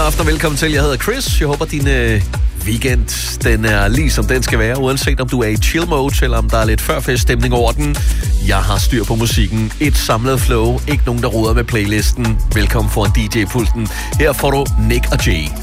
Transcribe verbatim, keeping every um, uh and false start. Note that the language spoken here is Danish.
aften og velkommen til. Jeg hedder Chris. Jeg håber, din øh, weekend den er lige som den skal være, uanset om du er i chill mode, eller om der er lidt førfeststemning over den. Jeg har styr på musikken. Et samlet flow. Ikke nogen, der roder med playlisten. Velkommen foran D J-pulten. Her får du Nick og Jay.